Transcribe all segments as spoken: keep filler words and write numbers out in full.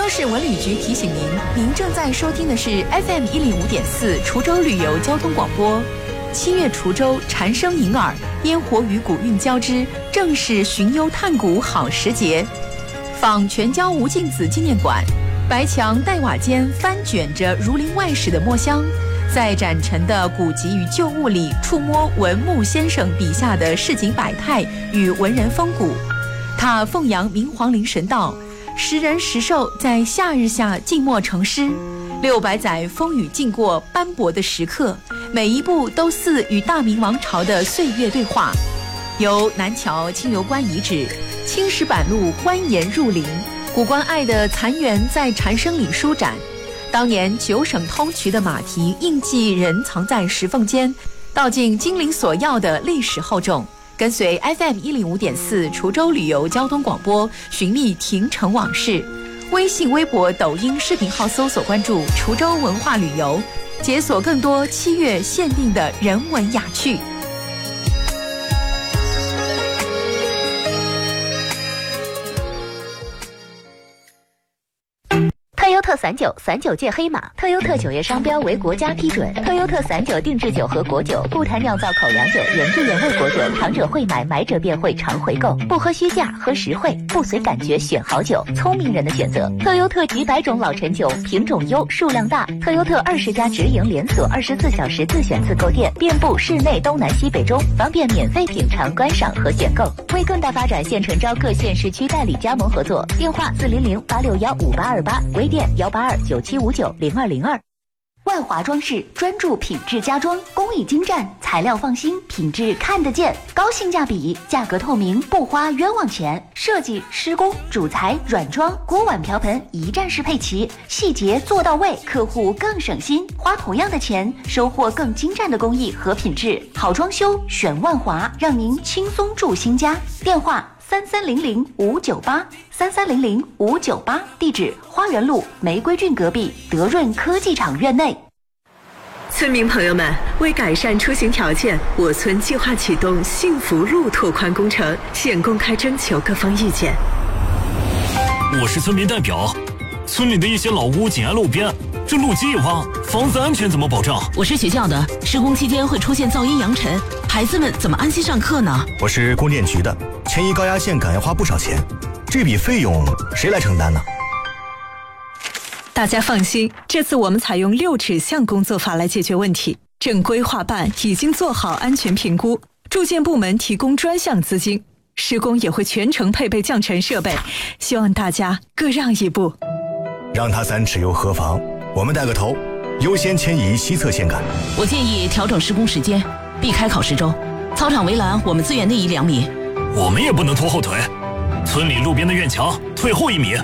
州市文旅局提醒您，您正在收听的是 F M 一零五点四滁州旅游交通广播。七月滁州蝉声迎耳，烟火与古韵交织，正是寻幽探古好时节。访全椒吴敬梓纪念馆，白墙黛瓦间翻卷着儒林外史的墨香，在展陈的古籍与旧物里触摸文牧先生笔下的市井百态与文人风骨。他奉扬明皇陵神道，时人时兽在夏日下静默成诗，六百载风雨经过斑驳的时刻，每一步都似与大明王朝的岁月对话。由南桥清流关遗址、青石板路蜿蜒入林，古关隘的残垣在蝉声里舒展。当年九省通衢的马蹄印记仍藏在石缝间，道尽金陵索要的历史厚重。跟随 F M 一零五点四滁州旅游交通广播，寻觅亭城往事。微信、微博、抖音视频号搜索关注滁州文化旅游，解锁更多七月限定的人文雅趣。 特优特散酒，散酒界黑马。特优特酒业商标为国家批准。特优特散酒定制酒和果酒，不谈酿造口粮酒，原汁原味果酒，尝者会买，买者便会常回购。不喝虚价，喝实惠，不随感觉选好酒，聪明人的选择。特优特几百种老陈酒，品种优，数量大。特优特二十家直营连锁，二十四小时自选自购店，遍布市内东南西北中，方便免费品尝、观赏和选购。为更大发展，现诚招各县市区代理加盟合作，电话四零零八六幺五八二八，微店幺八二九七五九零二零二。万华装饰专注品质家装，工艺精湛，材料放心，品质看得见，高性价比，价格透明，不花冤枉钱。设计、施工、主材、软装、锅碗瓢盆一站式配齐，细节做到位，客户更省心，花同样的钱，收获更精湛的工艺和品质。好装修选万华，让您轻松住新家。电话三三零零五九八三三零零五九八，地址花园路玫瑰郡隔壁德润科技厂院内。 村民朋友们，为改善出行条件，我村计划启动幸福路拓宽工程，现公开征求各方意见。 我是村民代表，村里的一些老屋紧挨路边，这路基一挖，房子安全怎么保障？ 我是学校的，施工期间会出现噪音扬尘，孩子们怎么安心上课呢？ 我是供电局的，迁移高压线杆要花不少钱，这笔费用谁来承担呢？ 大家放心，这次我们采用六指向工作法来解决问题。正规划办已经做好安全评估，住建部门提供专项资金，施工也会全程配备降尘设备，希望大家各让一步。 让他三尺又何妨？我们带个头，优先迁移西侧线杆。 我建议调整施工时间，避开考试周。操场围栏我们自愿内移两米。 我们也不能拖后腿，村里路边的院墙退后一米。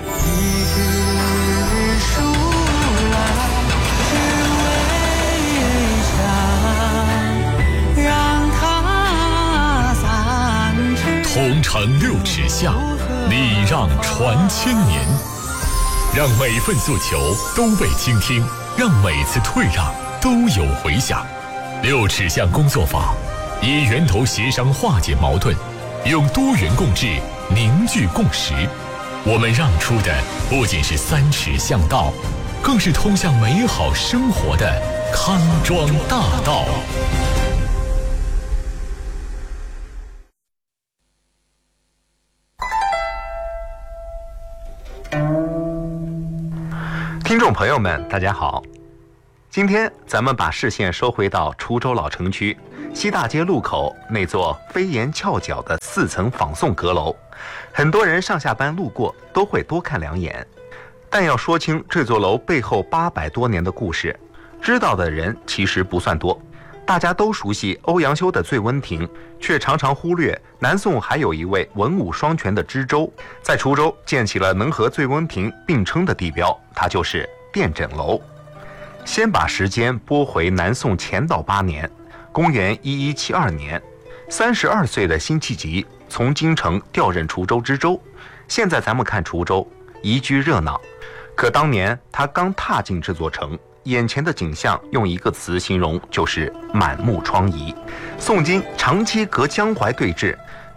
同城六尺巷，礼让传千年，让每份诉求都被倾听，让每次退让都有回响。六尺巷工作法以源头协商化解矛盾，用多元共治凝聚共识。我们让出的不仅是三尺巷道，更是通向美好生活的康庄大道。 听众朋友们，大家好，今天咱们把视线收回到滁州老城区西大街路口那座飞檐翘角的四层仿宋阁楼，很多人上下班路过都会多看两眼。但要说清这座楼背后八百多年的故事，知道的人其实不算多。大家都熟悉欧阳修的《醉温亭》，却常常忽略南宋还有一位文武双全的知州，在滁州建起了能和《醉温亭》并称的地标，它就是殿枕楼。先把时间拨回南宋乾道八年，公元一一七二年，三十二岁的辛弃疾从京城调任滁州知州。现在咱们看滁州宜居热闹，可当年他刚踏进这座城，眼前的景象用一个词形容，就是满目疮痍。宋金长期隔江淮对峙，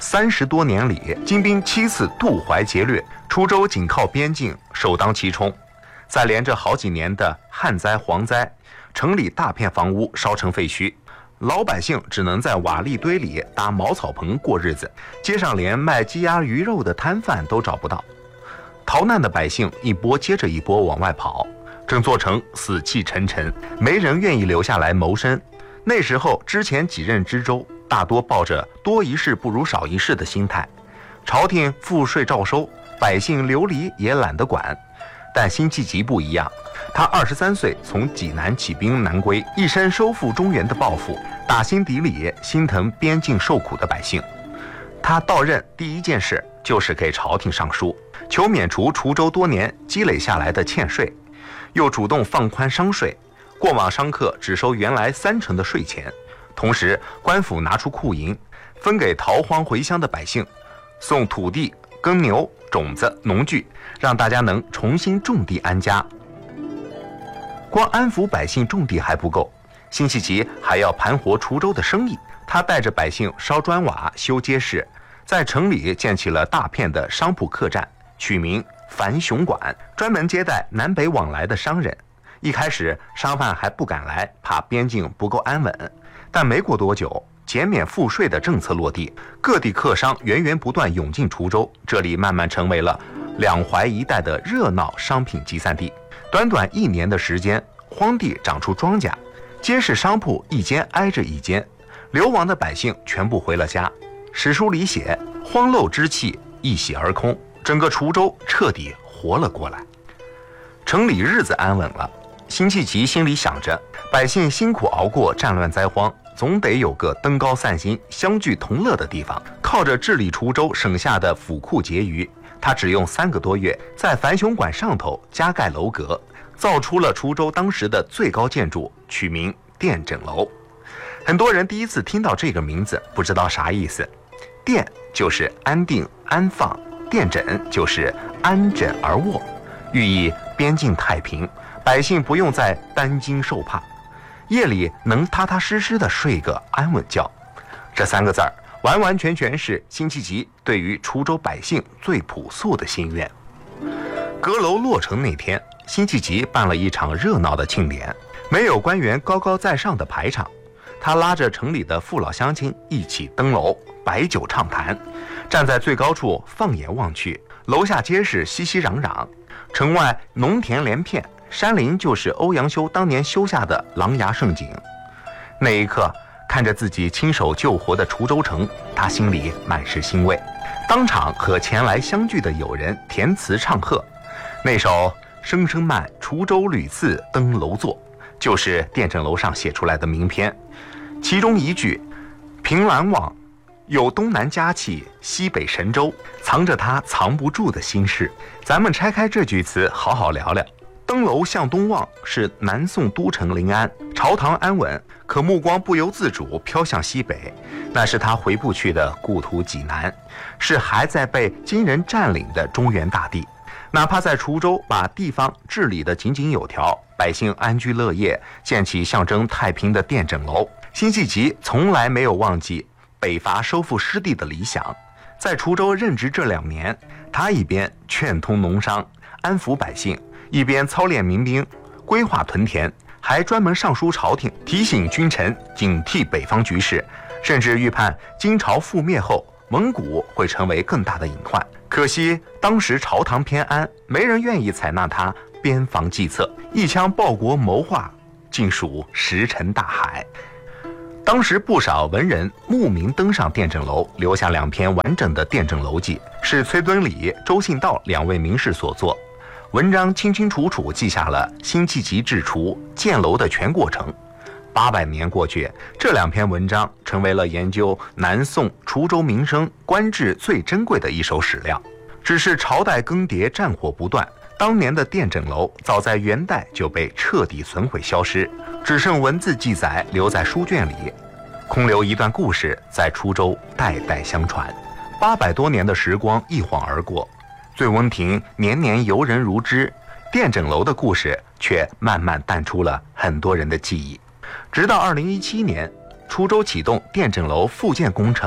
三十多年里，金兵七次渡淮劫掠，滁州紧靠边境，首当其冲。在连着好几年的旱灾蝗灾，城里大片房屋烧成废墟，老百姓只能在瓦砾堆里搭茅草棚过日子，街上连卖鸡鸭鱼肉的摊贩都找不到。逃难的百姓一波接着一波往外跑，整座城死气沉沉，没人愿意留下来谋生。那时候之前几任知州大多抱着多一事不如少一事的心态，朝廷赋税照收，百姓流离也懒得管。但辛弃疾不一样，他二十三岁从济南起兵南归，一生收复中原的抱负，打心底里心疼边境受苦的百姓。他到任第一件事就是给朝廷上书，求免除滁州多年积累下来的欠税，又主动放宽商税，过往商客只收原来三成的税钱，同时官府拿出库银，分给逃荒回乡的百姓，送土地、耕牛、种子、农具，让大家能重新种地安家。光安抚百姓种地还不够，辛弃疾还要盘活滁州的生意。他带着百姓烧砖瓦、修街市，在城里建起了大片的商铺客栈，取名樊雄馆，专门接待南北往来的商人。一开始商贩还不敢来，怕边境不够安稳，但没过多久，减免赋税的政策落地，各地客商源源不断涌进滁州，这里慢慢成为了两淮一带的热闹商品集散地。短短一年的时间，荒地长出庄稼，街市商铺一间挨着一间，流亡的百姓全部回了家。史书里写，荒陋之气一洗而空，整个滁州彻底活了过来。城里日子安稳了，辛弃疾心里想着，百姓辛苦熬过战乱灾荒，总得有个登高散心、相聚同乐的地方。靠着治理滁州省下的府库结余，他只用三个多月，在樊雄馆上头加盖楼阁，造出了滁州当时的最高建筑，取名殿枕楼。很多人第一次听到这个名字，不知道啥意思。殿就是安定安放，殿枕就是安枕而卧，寓意边境太平，百姓不用再担惊受怕，夜里能踏踏实实的睡个安稳觉。这三个字儿完完全全是辛弃疾对于滁州百姓最朴素的心愿。阁楼落成那天，辛弃疾办了一场热闹的庆典，没有官员高高在上的排场，他拉着城里的父老乡亲一起登楼，摆酒畅谈。站在最高处放眼望去，楼下街市熙熙攘攘，城外农田连片，山林就是欧阳修当年修下的琅琊胜景。那一刻，看着自己亲手救活的滁州城，他心里满是欣慰，当场和前来相聚的友人填词唱和。那首声声慢，滁州屡次登楼坐，就是殿枕楼上写出来的名篇。其中一句凭栏望，有东南佳气，西北神州，藏着他藏不住的心事。咱们拆开这句词好好聊聊。登楼向东望是南宋都城临安，朝堂安稳，可目光不由自主飘向西北，那是他回不去的故土济南，是还在被金人占领的中原大地。哪怕在滁州把地方治理得井井有条，百姓安居乐业，建起象征太平的殿枕楼，辛弃疾从来没有忘记北伐收复失地的理想。在滁州任职这两年，他一边劝通农商，安抚百姓，一边操练民兵，规划屯田，还专门上书朝廷，提醒君臣警惕北方局势，甚至预判金朝覆灭后，蒙古会成为更大的隐患。可惜当时朝堂偏安，没人愿意采纳他边防计策，一腔报国谋划尽属石沉大海。当时不少文人慕名登上殿枕楼，留下两篇完整的殿枕楼记，是崔敦礼、周信道两位名士所作。文章清清楚楚记下了辛弃疾治滁建楼的全过程。八百年过去，这两篇文章成为了研究南宋滁州民生官制最珍贵的一手史料。只是朝代更迭，战火不断，当年的殿枕楼早在元代就被彻底损毁消失，只剩文字记载留在书卷里，空留一段故事在滁州代代相传。八百多年的时光一晃而过，醉翁亭年年游人如织，殿枕楼的故事却慢慢淡出了很多人的记忆。直到二零一七年，滁州启动殿枕楼复建工程，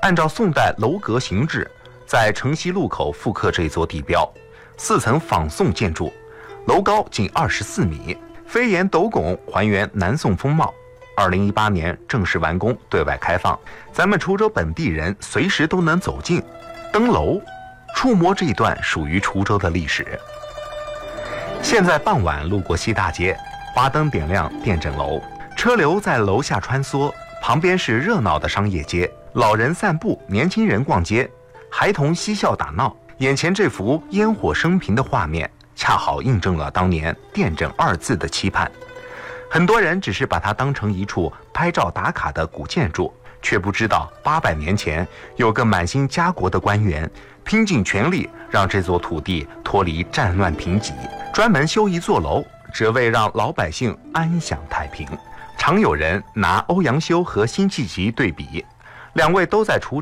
按照宋代楼阁形制，在城西路口复刻这座地标，四层仿宋建筑，楼高仅二十四米，飞檐斗拱还原南宋风貌。二零一八年正式完工，对外开放，咱们滁州本地人随时都能走进、登楼、触摸这一段属于滁州的历史。现在傍晚路过西大街，花灯点亮电枕楼，车流在楼下穿梭，旁边是热闹的商业街，老人散步，年轻人逛街，孩童嬉笑打闹。眼前这幅烟火升平的画面，恰好印证了当年电枕二字的期盼。很多人只是把它当成一处拍照打卡的古建筑，却不知道八百年前有个满心家国的官员，拼尽全力让这座土地脱离战乱贫瘠，专门修一座楼，只为让老百姓安享太平。常有人拿欧阳修和辛弃疾对比，两位都在滁州